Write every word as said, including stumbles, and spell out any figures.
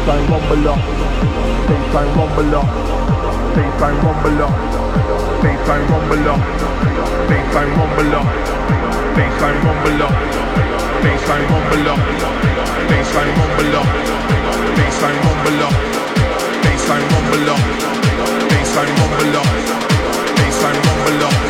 Baseline rumbler, baseline rumbler, baseline rumbler, baseline rumbler, baseline rumbler, baseline rumbler, baseline rumbler, baseline rumbler, baseline rumbler, baseline rumbler.